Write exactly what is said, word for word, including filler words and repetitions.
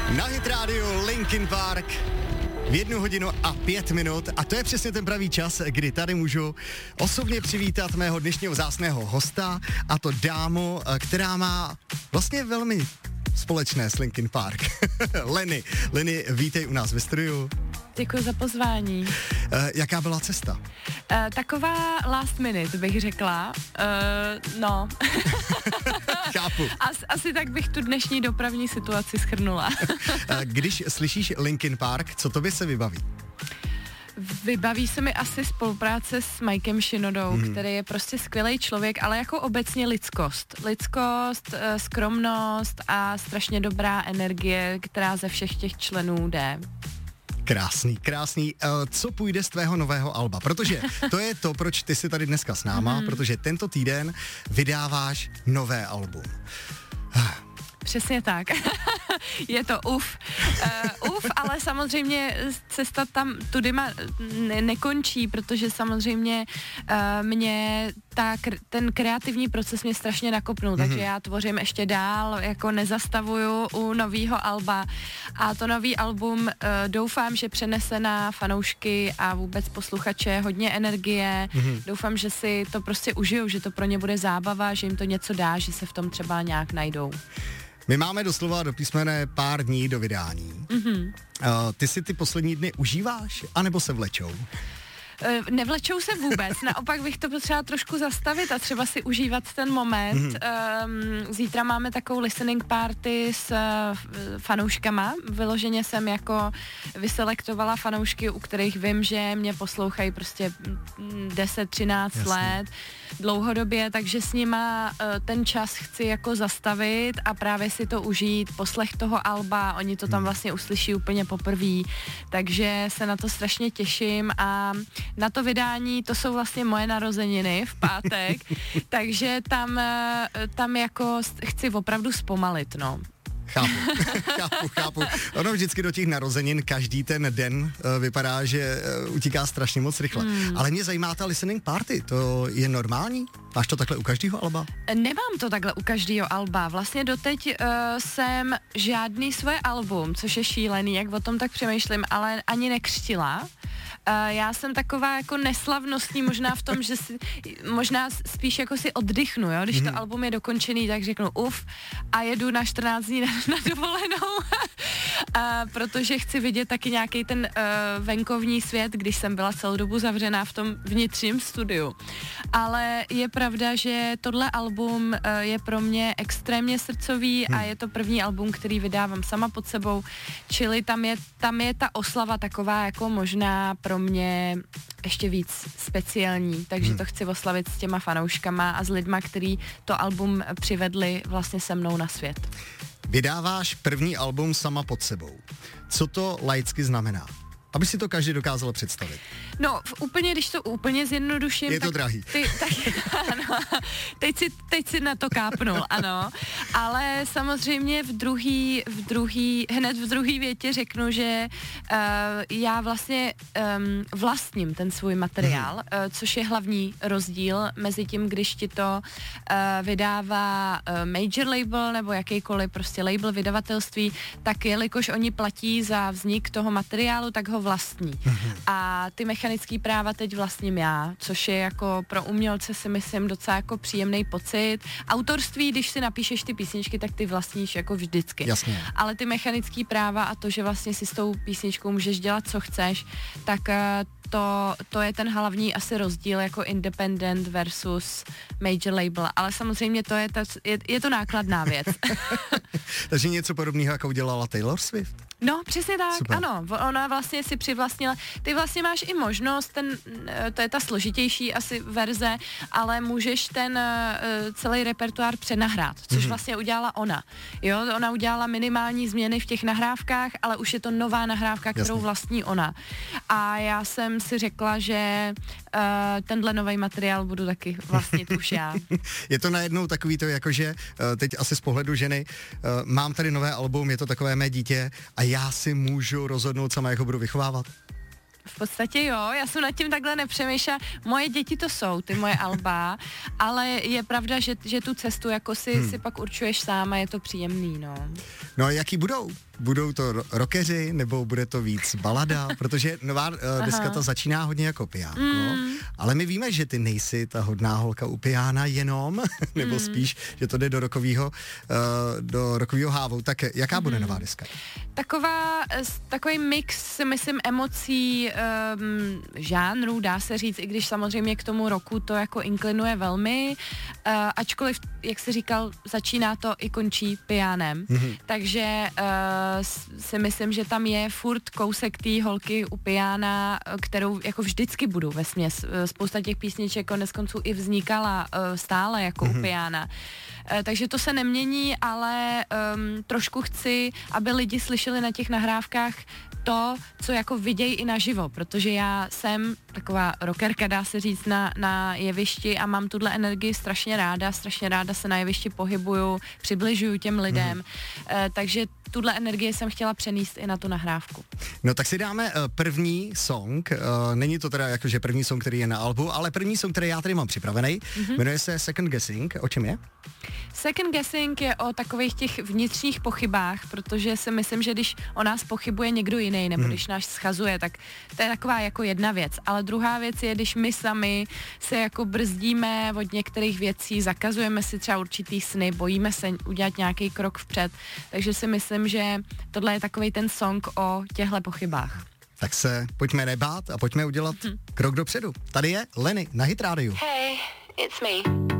Na Hit Radio Linkin Park v jednu hodinu a pět minut a to je přesně ten pravý čas, kdy tady můžu osobně přivítat mého dnešního vzácného hosta, a to dámu, která má vlastně velmi společné s Linkin Park. Leny, Leny, vítej u nás ve studiu. Děkuji za pozvání. Uh, jaká byla cesta? Uh, taková last minute bych řekla. Uh, no. Chápu. As, asi tak bych tu dnešní dopravní situaci shrnula. uh, když slyšíš Linkin Park, co tobě se vybaví? Vybaví se mi asi spolupráce s Mikem Shinodou, hmm. který je prostě skvělý člověk, ale jako obecně lidskost. Lidskost, skromnost a strašně dobrá energie, která ze všech těch členů jde. Krásný, krásný. Uh, co půjde z tvého nového alba? Protože to je to, proč ty jsi tady dneska s náma, mm. protože tento týden vydáváš nové album. Přesně tak. Je to uf. Uh, uf, ale samozřejmě cesta tam tudy ma ne- nekončí, protože samozřejmě uh, mě ta, ten kreativní proces mě strašně nakopnul, mm-hmm. takže já tvořím ještě dál, jako nezastavuju u novýho alba a to nový album uh, doufám, že přenese na fanoušky a vůbec posluchače hodně energie. Mm-hmm. Doufám, že si to prostě užijou, že to pro ně bude zábava, že jim to něco dá, že se v tom třeba nějak najdou. My máme doslova do písmene pár dní do vydání. Mm-hmm. Uh, ty si ty poslední dny užíváš, anebo se vlečou? Nevlečou se vůbec, naopak bych to potřeba trošku zastavit a třeba si užívat ten moment. Mm-hmm. Um, zítra máme takovou listening party s uh, fanouškama. Vyloženě jsem jako vyselektovala fanoušky, u kterých vím, že mě poslouchají prostě deset třináct let dlouhodobě, takže s nima uh, ten čas chci jako zastavit a právě si to užít, poslech toho alba, oni to tam vlastně uslyší úplně poprvé, takže se na to strašně těším a na to vydání, to jsou vlastně moje narozeniny v pátek, takže tam, tam jako chci opravdu zpomalit, no. Chápu, chápu, chápu. Ono vždycky do těch narozenin každý ten den uh, vypadá, že uh, utíká strašně moc rychle. Hmm. Ale mě zajímá ta listening party, to je normální? Máš to takhle u každého alba? Nemám to takhle u každého alba. Vlastně doteď uh, jsem žádný svoje album, což je šílený, jak o tom tak přemýšlím, ale ani nekřtila. Uh, já jsem taková jako neslavnostní možná v tom, že si, možná spíš jako si oddychnu, jo? Když mm. to album je dokončený, tak řeknu uf a jedu na čtrnáct dní na, na dovolenou, uh, protože chci vidět taky nějaký ten uh, venkovní svět, když jsem byla celou dobu zavřená v tom vnitřním studiu. Ale je pravda, že tohle album uh, je pro mě extrémně srdcový hmm. a je to první album, který vydávám sama pod sebou, čili tam je, tam je ta oslava taková jako možná pro mě ještě víc speciální, takže hmm. to chci oslavit s těma fanouškama a s lidma, který to album přivedli vlastně se mnou na svět. Vydáváš první album sama pod sebou. Co to laicky znamená? Aby si to každý dokázal představit. No, v úplně, když to úplně zjednoduším... Je to tak, drahý. Ty, tak, ano, teď, si, teď si na to kápnul, ano. Ale samozřejmě v druhý, v druhý, hned v druhý větě řeknu, že uh, já vlastně um, vlastním ten svůj materiál, hmm. uh, což je hlavní rozdíl mezi tím, když ti to uh, vydává uh, major label nebo jakýkoliv prostě label vydavatelství, tak jelikož oni platí za vznik toho materiálu, tak ho vlastní. Mm-hmm. A ty mechanické práva teď vlastním já, což je jako pro umělce si myslím docela jako příjemný pocit. Autorství, když si napíšeš ty písničky, tak ty vlastníš jako vždycky. Jasně. Ale ty mechanické práva a to, že vlastně si s tou písničkou můžeš dělat, co chceš, tak to, to je ten hlavní asi rozdíl jako independent versus major label. Ale samozřejmě to je, ta, je, je to nákladná věc. Takže něco podobného, jako udělala Taylor Swift? No, přesně tak, Super. Ano, ona vlastně si přivlastnila, ty vlastně máš i možnost, ten, to je ta složitější asi verze, ale můžeš ten uh, celý repertoár přenahrát, což mm-hmm. vlastně udělala ona. Jo, ona udělala minimální změny v těch nahrávkách, ale už je to nová nahrávka, kterou Jasně. vlastní ona. A já jsem si řekla, že uh, tenhle nový materiál budu taky vlastnit už já. Je to najednou takový to, jakože uh, teď asi z pohledu ženy, uh, mám tady nové album, je to takové mé dítě a já si můžu rozhodnout sama, jak ho budu vychovávat? V podstatě jo, já jsem nad tím takhle nepřemýšlela. Moje děti to jsou, ty moje alba, ale je pravda, že, že tu cestu jako si, hmm. si pak určuješ sám a je to příjemný, no. No a jaký budou? budou to ro- rockeři, nebo bude to víc balada, protože nová uh, deska ta začíná hodně jako pijánko, mm. ale my víme, že ty nejsi ta hodná holka u pijána jenom, nebo mm. spíš, že to jde do rokovýho, uh, do rokovýho hávu, tak jaká bude mm. nová deska? Taková, takový mix, si myslím, emocí, um, žánrů, dá se říct, i když samozřejmě k tomu roku to jako inklinuje velmi, uh, ačkoliv, jak jsi říkal, začíná to i končí pijánem, mm-hmm. takže uh, si myslím, že tam je furt kousek té holky u pijána, kterou jako vždycky budu vesměs. Spousta těch písniček konec konců i vznikala uh, stále jako mm-hmm. u pijána. Uh, takže to se nemění, ale um, trošku chci, aby lidi slyšeli na těch nahrávkách to, co jako vidějí i naživo, protože já jsem taková rockerka, dá se říct, na, na jevišti a mám tuhle energii strašně ráda, strašně ráda se na jevišti pohybuju, přibližuju těm lidem, mm. uh, takže tuhle energii jsem chtěla přenést i na tu nahrávku. No tak si dáme uh, první song, uh, není to teda jakože první song, který je na albu, ale první song, který já tady mám připravený, mm-hmm. jmenuje se Second Guessing, o čem je? Second Guessing je o takových těch vnitřních pochybách, protože si myslím, že když o nás pochybuje někdo jiný, nebo mm. když nás schazuje, tak to je taková jako jedna věc, ale druhá věc je, když my sami se jako brzdíme od některých věcí, zakazujeme si třeba určitý sny, bojíme se udělat nějaký krok vpřed, takže si myslím, že tohle je takovej ten song o těchto pochybách. Tak se pojďme nebát a pojďme udělat hmm. krok dopředu. Tady je Lenny na Hit rádiu. Hey, it's me.